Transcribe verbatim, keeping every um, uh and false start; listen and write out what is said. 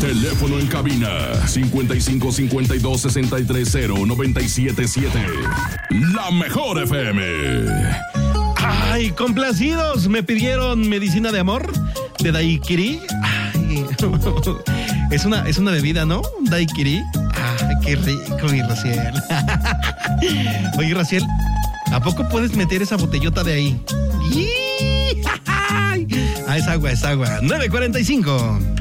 Teléfono en cabina cincuenta y cinco cincuenta y dos sesenta y tres cero noventa y siete siete. La mejor F M. Ay, complacidos, me pidieron medicina de amor de Daiquiri. Ay, es una, es una bebida, ¿no? Daiquiri. Ay, qué rico, mi Raciel. Oye, Raciel, ¿a poco puedes meter esa botellota de ahí? Ah, es agua, es agua. nueve cuarenta y cinco.